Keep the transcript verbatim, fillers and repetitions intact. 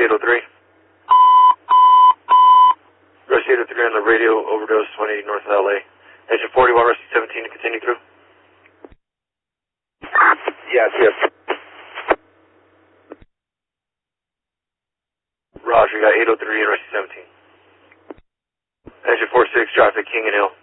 eight oh three. Rusty eight oh three on the radio, overdose one eighty north of L A. Engine forty-one, Rusty seventeen to continue through. Yes, yes. Roger, you got eight oh three and Rusty seventeen. Engine four six, traffic, King and Hill.